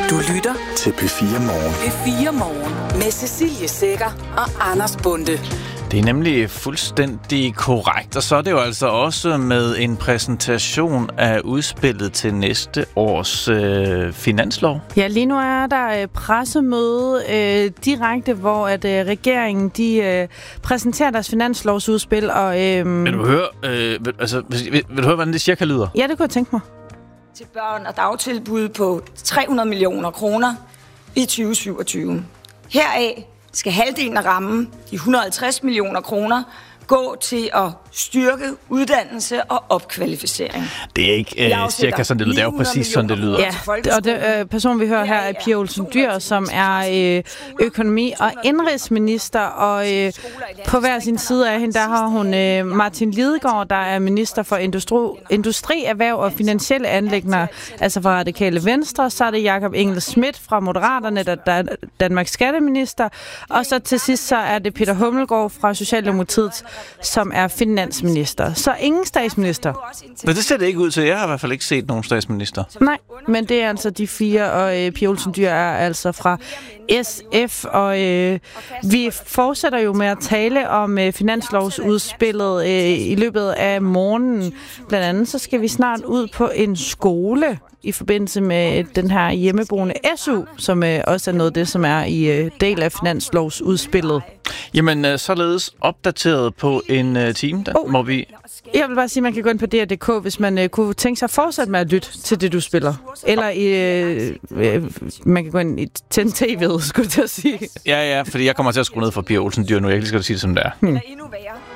Du lytter til P4 Morgen. P4 Morgen med Cecilie Sækker og Anders Bonde. Det er nemlig fuldstændig korrekt, og så er det jo altså også med en præsentation af udspillet til næste års finanslov. Ja, lige nu er der pressemøde direkte, hvor at regeringen de præsenterer deres finanslovsudspil. Og, Vil du høre, vil du høre, hvordan det cirka lyder? Ja, det kunne jeg tænke mig. Til børn- og dagtilbud på 300 millioner kroner i 2027. Heraf skal halvdelen af rammen, de 150 millioner kroner, gå til at styrke uddannelse og opkvalificering. Det er ikke cirka sådan, det lyder. Det er jo præcis sådan, det lyder. Ja, og den person, vi hører her, er Pia Olsen Dyhr, som er økonomi- og indrigsminister. Og på hver sin side af hende, der har hun Martin Lidegaard, der er minister for industri, erhverv og finansielle anliggender, altså fra Radikale Venstre. Så er det Jakob Engel-Schmidt fra Moderaterne, der er Danmarks skatteminister. Og så til sidst, så er det Peter Hummelgaard fra Socialdemokratiet, som er finansminister. Så ingen statsminister. Men det ser det ikke ud til. Jeg har i hvert fald ikke set nogen statsminister. Nej, men det er altså de fire, og Pia Olsen Dyhr er altså fra SF, og vi fortsætter jo med at tale om finanslovsudspillet i løbet af morgenen. Blandt andet så skal vi snart ud på en skole i forbindelse med den her hjemmeboende SU, som også er noget af det, som er i del af finanslovsudspillet. Jamen, således opdateret på en time, der må vi... Jeg vil bare sige, at man kan gå ind på DR.dk, hvis man kunne tænke sig at fortsætte med at lytte til det, du spiller. Eller man kan gå ind i TV'et, skulle jeg til at sige. Ja, fordi jeg kommer til at skrue ned for Pia Olsen Dyhr nu. Jeg kan lige skal sige det, som det er. Eller endnu værre.